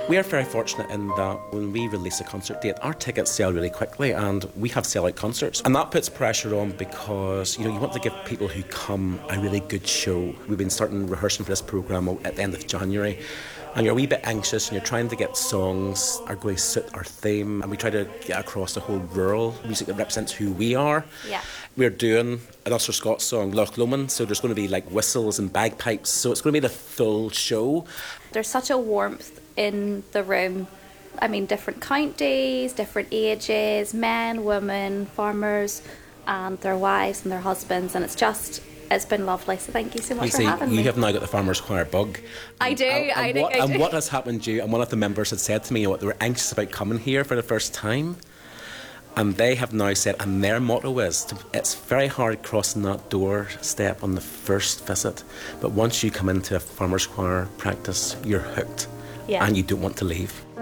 We are very fortunate in that when we release a concert date, our tickets sell really quickly and we have sell-out concerts. And that puts pressure on because, you want to give people who come a really good show. We've been starting rehearsing for this programme at the end of January. And you're a wee bit anxious and you're trying to get songs that are going to suit our theme. And we try to get across the whole rural music that represents who we are. Yeah. We're doing an Ulster Scots song, Loch Lomond, so there's going to be like whistles and bagpipes. So it's going to be the full show. There's such a warmth in the room. I mean, different counties, different ages, men, women, farmers, and their wives and their husbands. And it's been lovely, so thank you so much for having me. You have now got the Farmers Choir bug. I do, I think I do. And what has happened to you, and one of the members had said to me, they were anxious about coming here for the first time, and they have now said, and their motto is, it's very hard crossing that doorstep on the first visit, but once you come into a Farmers Choir practice, you're hooked, and you don't want to leave.